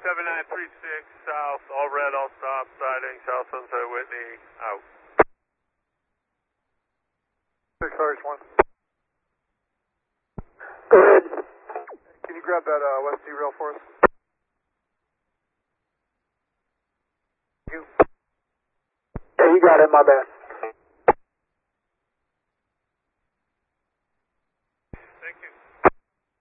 7936 south, all red, all stop, siding, South Sunset Whitney, out. 6RH1. Go ahead. Can you grab that West D rail for us? Yeah, you got it, my bad.